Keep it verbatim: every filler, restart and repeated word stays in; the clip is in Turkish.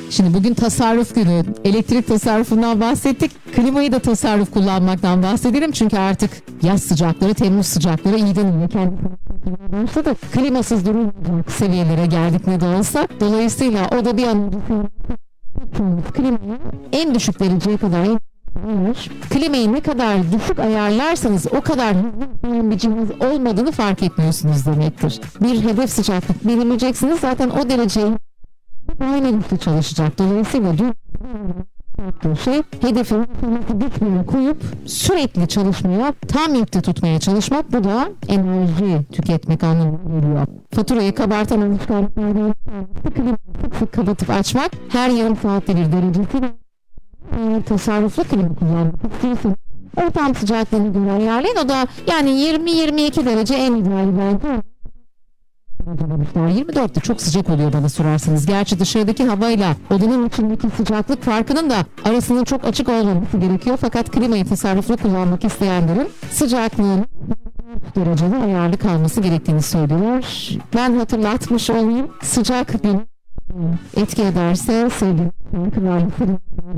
Şimdi bugün tasarruf günü. Elektrik tasarrufundan bahsettik. Klimayı da tasarruf kullanmaktan bahsedelim. Çünkü artık yaz sıcakları, Temmuz sıcakları iyiden iyiye kendini başladı. Klimasız durulmayacak seviyelere geldik ne de olsa. Dolayısıyla o da bir an klimayı en düşük dereceye kadar klimayı ne kadar düşük ayarlarsanız o kadar bir cihaz olmadığını fark etmiyorsunuz demektir. Bir hedef sıcaklık belirleyeceksiniz. Zaten o dereceyi aynı çalışacak. Dolayısıyla yaptığı şey hedefi bitmeye koyup sürekli çalışmaya, tam yükte tutmaya çalışmak. Bu da enerji tüketmek anlamına geliyor. Faturayı kabartan alışkanlıklardan sık sık kapatıp açmak, her yarım saatte bir derecesi tasarruflu klima kullanmak istiyorsanız ortam sıcaklığını göre ayarlayın. O da yani yirmi yirmi iki derece en ideali bence. yirmi dörtte çok sıcak oluyor bana sorarsanız. Gerçi dışarıdaki havayla odanın içindeki sıcaklık farkının da arasının çok açık olmaması gerekiyor. Fakat klimayı tasarruflu kullanmak isteyenlerin sıcaklığın derecede ayarlı kalması gerektiğini söylüyorlar. Ben hatırlatmış olayım. Sıcak bir etki ederse sevgili